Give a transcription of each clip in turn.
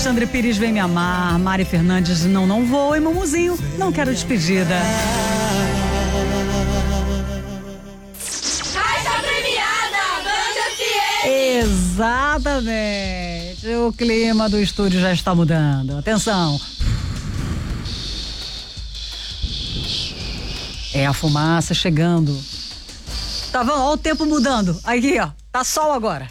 Alexandre Pires vem me amar, Mari Fernandes não vou, e Mumuzinho, não quero despedida. Caixa premiada, Band FM. Exatamente, o clima do estúdio já está mudando, atenção. É a fumaça chegando. Tá vendo? Olha o tempo mudando, aqui ó, tá sol agora.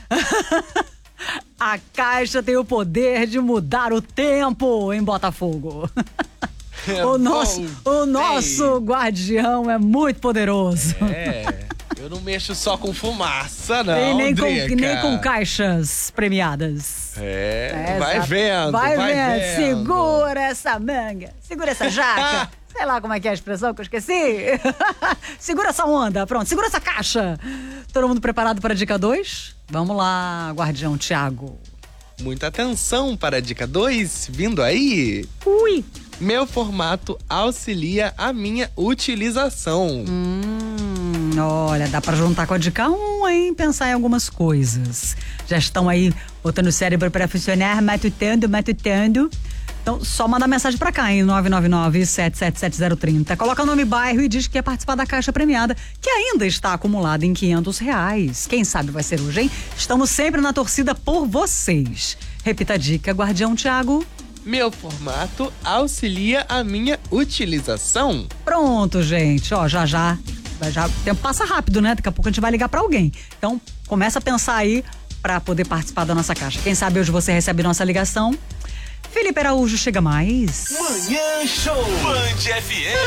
A Caixa tem o poder de mudar o tempo em Botafogo. O nosso guardião é muito poderoso. Eu não mexo só com fumaça, não, E nem Drica. com caixas premiadas. Vai vendo, vai vendo. Segura essa manga, segura essa jaca. Sei lá como é que é a expressão que eu esqueci. Segura essa onda, pronto, segura essa caixa. Todo mundo preparado para a dica 2? Vamos lá, guardião Thiago. Muita atenção para a dica 2, vindo aí. Ui. Meu formato auxilia a minha utilização. Olha, dá pra juntar com a dica 1, hein? Pensar em algumas coisas. Já estão aí botando o cérebro pra funcionar, matutando. Então, só manda mensagem pra cá, hein? 999-777-030. Coloca nome e bairro e diz que quer participar da Caixa Premiada, que ainda está acumulada em R$500. Quem sabe vai ser hoje, hein? Estamos sempre na torcida por vocês. Repita a dica, guardião Thiago. Meu formato auxilia a minha utilização. Pronto, gente. Ó, já. O tempo passa rápido, né? Daqui a pouco a gente vai ligar pra alguém. Então, começa a pensar aí pra poder participar da nossa caixa. Quem sabe hoje você recebe nossa ligação. Felipe Araújo chega mais. Manhã Show Band FM.